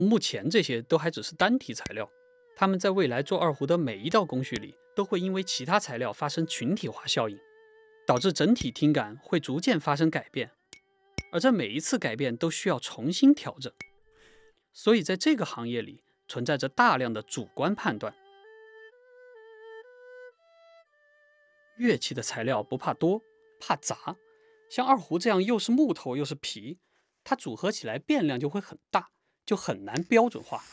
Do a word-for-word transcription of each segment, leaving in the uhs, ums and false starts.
目前这些都还只是单体材料，它们在未来做二胡的每一道工序里，都会因为其他材料发生群体化效应，导致整体听感会逐渐发生改变，而这每一次改变都需要重新调整。所以在这个行业里存在着大量的主观判断。乐器的材料不怕多，怕杂。像二胡这样又是木头又是皮，它组合起来变量就会很大，就很难标准化。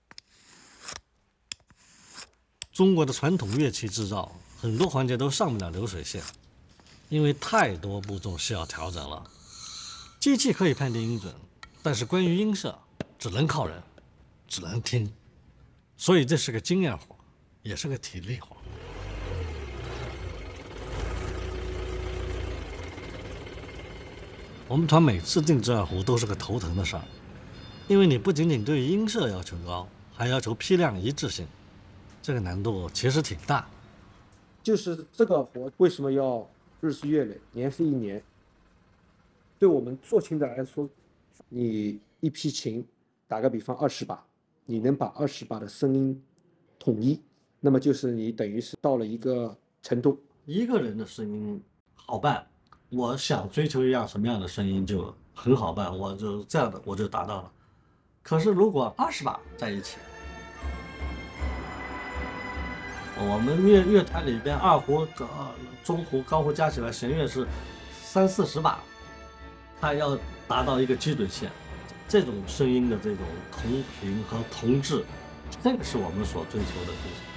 中国的传统乐器制造很多环节都上不了流水线，因为太多步骤需要调整了。机器可以判定音准，但是关于音色只能靠人，只能听，所以这是个经验活，也是个体力活。我们团每次定制二胡都是个头疼的事儿，因为你不仅仅对音色要求高，还要求批量一致性，这个难度其实挺大。 就是这个活为什么要日复月累，年复一年？对我们做琴的来说，你一批琴，打个比方二十把，你能把二十把的声音统一，那么就是你等于是到了一个程度。 一个人的声音好办，我想追求一样什么样的声音就很好办，我就这样的我就达到了。可是如果二十把在一起，我们乐乐团里边二胡、呃中胡、高胡加起来，弦乐是三四十把，它要达到一个基准线，这种声音的这种同频和同质，这个是我们所追求的东西。